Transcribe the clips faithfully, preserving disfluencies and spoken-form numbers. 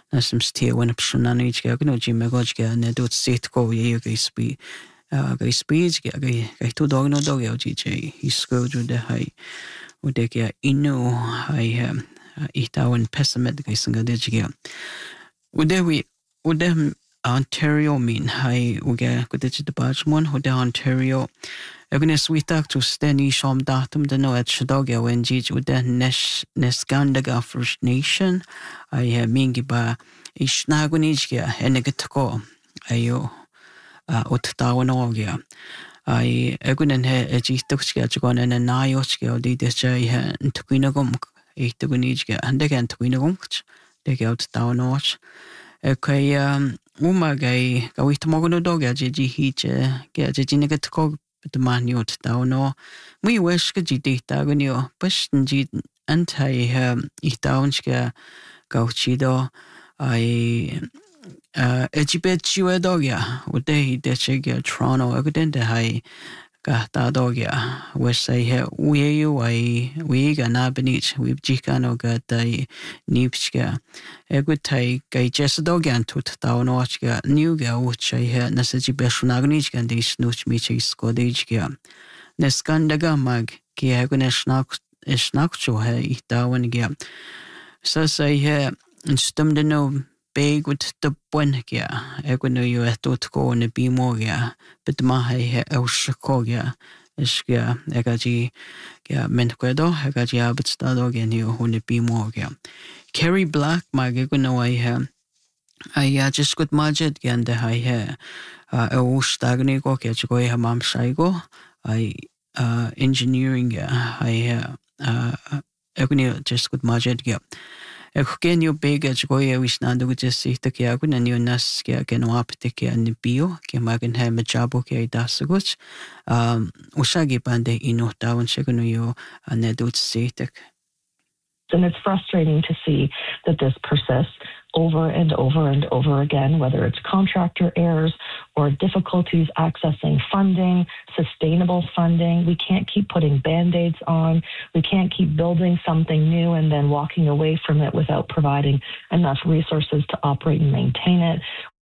nasem stia wen pshunani jga gno ji megojga ne dot sit go ye ge spi ge spi jga ge ge to dog no dog ji ji isko ju de hai u de ge inu hai itawen pessimet ge singa de jga u de we u de Ontario min hai u ge ko de de bajmon u de Ontario Egnes witak to steni shom datum de no et shdoga when jij u de nesh neskandaga First Nation ai mingi ba isnagunijga enegetko ayo uttawanogya ai egunen he ejitukska jgon en nayochga di de jai he tukinagum itugunijga andegen tukinagum de geld tawnoch okay um umagai gawitmogono dogya ji hiche ge jinegetko the maniot down we wish que dita gunio pushten ji anti um itaunska gauchido I uh ejibet chiwedogia ude de chega Toronto aguden de hai gata dogia wish say he we you I we ga na benich we jikano ga dai nipska egutai gai jesdogan tut taunochga new ga uch he nasaji beshnagnichga and is nuch michi skodijga neskandaga mag ki agunesnak snakcho he itawangia so say he stumde no big with the buengia eguno you etot go ne bimogia but ma he euskogia iskia egaji ja menquedo egaji abstado genio hune bimogia Kerry Black magiguno I he I just good majid gende I he uh stagni go ke go ha mam shaigo I uh engineering I uh egunio just good majid ge Ekgenio bega goya wisnando just sita ke aguna nio nas ke geno apte ke an bio ke magen ha majabo ke dasagut um usagi bande ino down seguno yo anedut sitek. And it's frustrating to see that this persists over and over and over again, whether it's contractor errors or difficulties accessing funding, sustainable funding. We can't keep putting Band-Aids on. We can't keep building something new and then walking away from it without providing enough resources to operate and maintain it.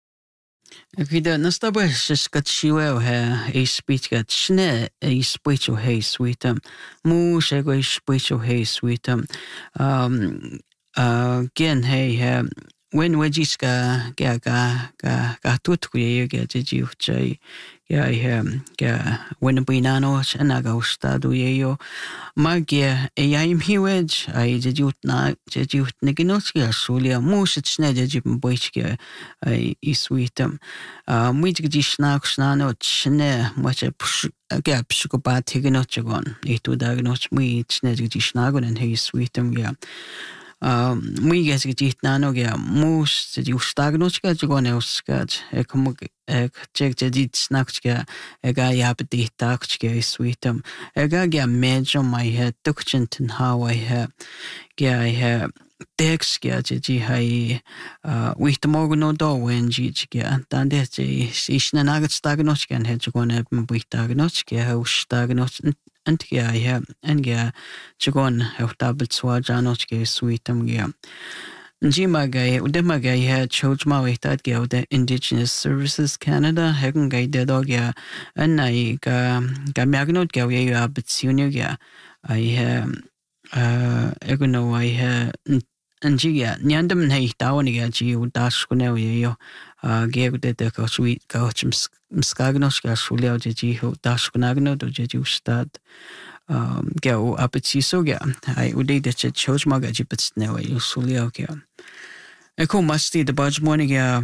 Vida nastaba skatsiwa ha e speech gat shne e speech o hey sweetum mu shego e speech o hey sweetum um uh gen hey ha when wejiska ga ga ga ga tut ku ye ga ji uchai ya he ga when binano chana ga ustadu ye yo magia e yaim hiwej ai ji utna ji utneginoskia sulia mu shne ji boichke ai sweetum um we ji snack snano chne mache ga psiko ba teginochgon e tu dagnoch mu chne ji snagon and hey sweetum ya Um, we get it nano ge most the stagnochka jogoneuskat e kom e check the dit snakchka e ga yapti takchke sweetum e ga ge major my head tukchinten how I have ge I have text ge ji hai uh we the morgano do when ji ge dan de ji isna nagat stagnochka and he jogone we stagnochke ho stagnoch and yeah, yeah, and yeah, Jagon have double swajanochke sweetum yeah. Njimagay, Udemagay had Chojma with that girl, the Indigenous Services Canada, Hagan Gay the dog ya, and I Gamagnot Gaway Abitsunia ya. I have uh Egono, I have and Gia, Nyandam Hay Downia, G. Dashkunel yo. Gave the the sweet gauchum skagnoska sulio ji ho dashkunagno do ji stad um go apetisoga I ude de chojmaga ji pitsnewa sulio ga eko masti the budge morning ya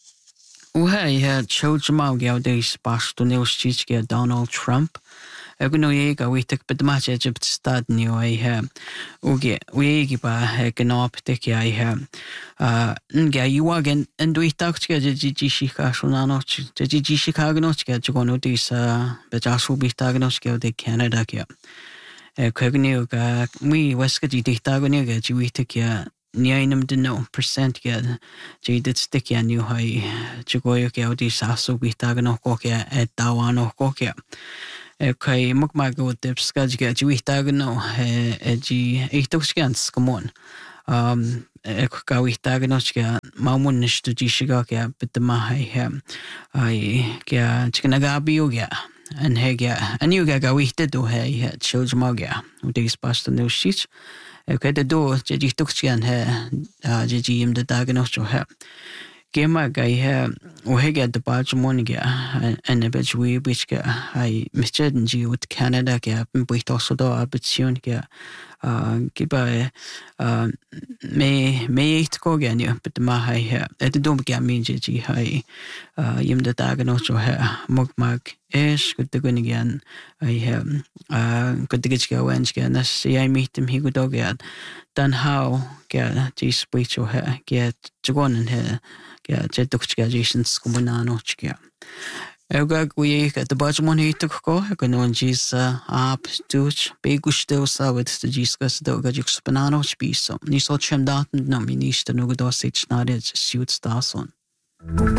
uha ya chojma ga de spasto neoschich Donald Trump Eguno yega we took but much Egypt stad new I have uge we giba genop tek I have uh nga you again and we talked to Gigi Chicago noch Gigi Chicago noch get to go notice uh but also be tagnoch de Canada kia Kogni ga we weskaji dictagonio get you we took ya Nianum de no percent get J did stick ya new high Chigoyo gaudi sasso be tagno kokia at Dawano kokia Okay, mukmago tipska jiga jiwitagno e ji itoskans come on. um ek kawihtagan kaya maumun nistudishiga kaya bitamahay kaya ay kaya chikanagabi kaya and hey kaya anu kaya kawihted o hey children kaya udis pastor no shit kaya the do jadi tukchian he jadi im the dagan so he Gema guy here, or he get the badge morning and a bit we which get I Mister G with Canada gap and we also do a bit soon get uh give a uh may may eight go again you but the mahai here at the don't get me G high uh yim the dagan also here mug mug ish good the gun again I have uh good to get go and get and see I meet him he could dog get then how get G speech or here get to go in here. Ja, je tukčka ješens komunanočka. Ega gui ka the bajmon hituk ko, ka non jis ap tuch, begushtel sa with the jiskas do ga jux bananoch piso. Ni so chem daten no minister no godosich nade suits dason.